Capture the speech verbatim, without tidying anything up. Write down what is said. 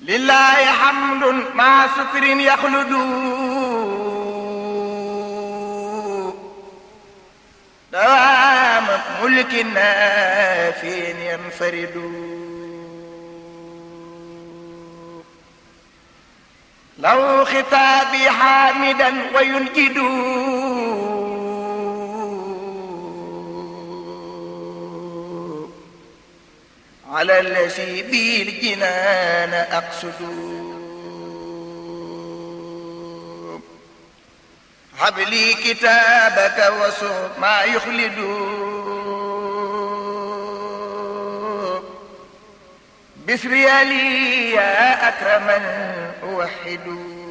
lillahi hamdun ma sukrin yaxludu dawaama mulkin naafin yanfaridu law xitaabi xaamidan wa yunjidu ala allazi bil jinaan aqsudu habli kitaabaka wasu ma yuxlidu bisri ali ya akraman uwaxidu